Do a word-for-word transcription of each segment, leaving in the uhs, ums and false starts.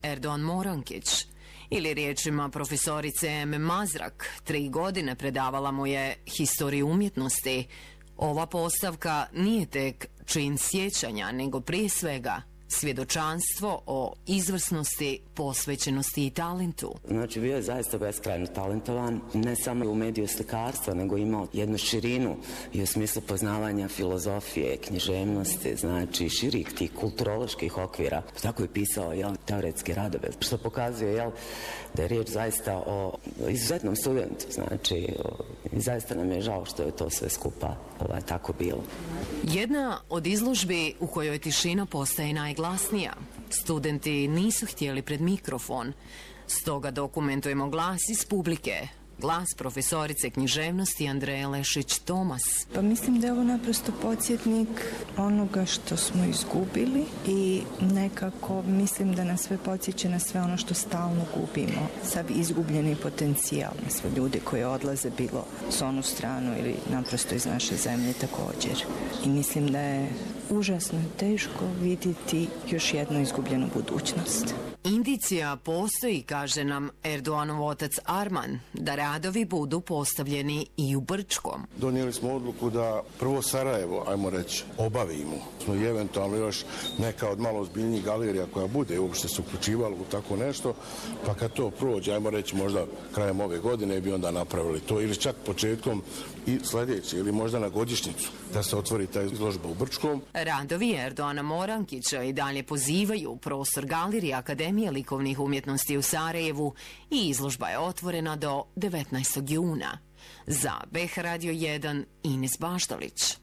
Erdoğan Morankić. Ili riječima profesorice Eme Mazrak, tri godine predavala mu je historiju umjetnosti. Ova postavka nije tek čin sjećanja, nego prije svega svjedočanstvo o izvrsnosti, posvećenosti i talentu. Znači, bio je zaista beskrajno talentovan, ne samo u mediju slikarstva, nego imao jednu širinu i u smislu poznavanja filozofije, književnosti, znači širih tih kulturoloških okvira. Tako je pisao, jel, teoretske radove, što pokazuje, jel, da je riječ zaista o izuzetnom studentu, znači, o, i zaista nam je žao što je to sve skupa ovaj, tako bilo. Jedna od izložbi u kojoj tišina postaje najglasnija. Studenti nisu htjeli pred mikrofon, stoga dokumentujemo glas iz publike. Glas profesorice književnosti Andreje Lešić-Tomas. Pa mislim da je ovo naprosto podsjetnik onoga što smo izgubili i nekako mislim da nas sve podsjeća na sve ono što stalno gubimo. Sav izgubljeni potencijal na sve ljude koje odlaze bilo s onu stranu ili naprosto iz naše zemlje također. I mislim da je užasno teško vidjeti još jednu izgubljenu budućnost. Indicija postoji, kaže nam Erdoğanov otac Arman, da radovi budu postavljeni i u Brčkom. Donijeli smo odluku da prvo Sarajevo, ajmo reći, obavimo. Smo i eventualno još neka od malo ozbiljnijih galerija koja bude uopšte se uključivala u tako nešto, pa kad to prođe, ajmo reći možda krajem ove godine bi onda napravili to ili čak početkom i sljedeće ili možda na godišnjicu da se otvori ta izložba u Brčkom. Radovi Erdoğana Morankića i dalje pozivaju prostor galerije Akademije likovnih umjetnosti u Sarajevu i izložba je otvorena do devetnaestog juna. Za B H Radio jedan, Ines Baštalić.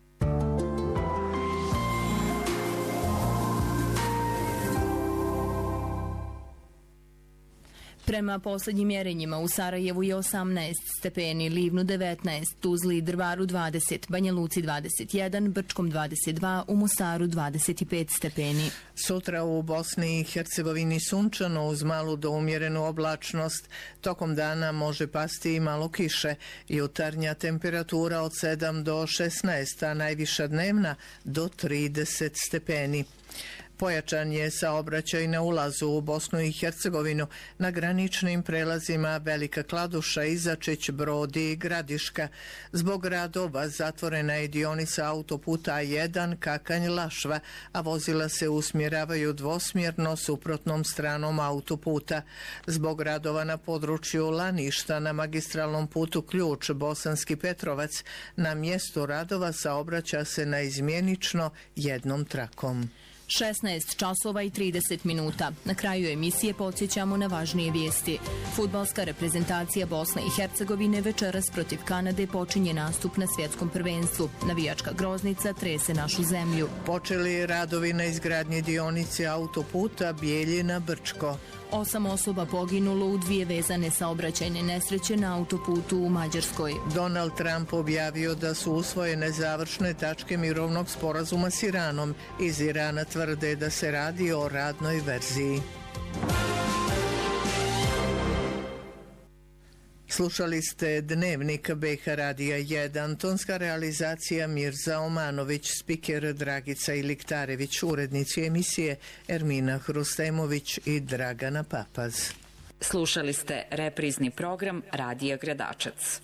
Prema posljednjim mjerenjima u Sarajevu je osamnaest stepeni, Livnu devetnaest, Tuzli i Drvaru dvadeset, Banja Luci dvadeset jedan, Brčkom dvadeset dva, u Mostaru dvadeset pet stepeni. Sutra u Bosni i Hercegovini sunčano uz malu do umjerenu oblačnost. Tokom dana može pasti i malo kiše. Jutarnja temperatura od sedam do šesnaest, a najviša dnevna do trideset stepeni. Pojačan je saobraćaj na ulazu u Bosnu i Hercegovinu na graničnim prelazima Velika Kladuša, Izačić, Brodi i Gradiška. Zbog radova zatvorena je dionica autoputa A jedan Kakanj-Lašva, a vozila se usmjeravaju dvosmjerno suprotnom stranom autoputa. Zbog radova na području Laništa na magistralnom putu Ključ Bosanski Petrovac na mjestu radova saobraća se naizmjenično jednom trakom. šesnaest časova i trideset minuta. Na kraju emisije podsjećamo na važnije vijesti. Fudbalska reprezentacija Bosne i Hercegovine večeras protiv Kanade počinje nastup na svjetskom prvenstvu. Navijačka groznica trese našu zemlju. Počeli radovi na izgradnji dionice autoputa Bijeljina-Brčko. Osam osoba poginulo u dvije vezane saobraćajne nesreće na autoputu u Mađarskoj. Donald Trump objavio da su usvojene završne tačke mirovnog sporazuma s Iranom. Iz Irana tvrde da se radi o radnoj verziji. Slušali ste Dnevnik B H Radija jedan, tonska realizacija Mirza Omanović, spiker Dragica Iliktarević, urednici emisije Ermina Hrustejmović i Dragana Papaz. Slušali ste reprizni program Radija Gradačac.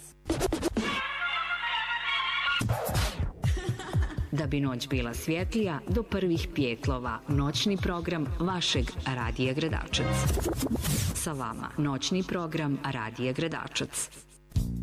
Da bi noć bila svjetlija, do prvih pjetlova, noćni program vašeg Radija Gradačac. Sa vama, noćni program Radija Gradačac.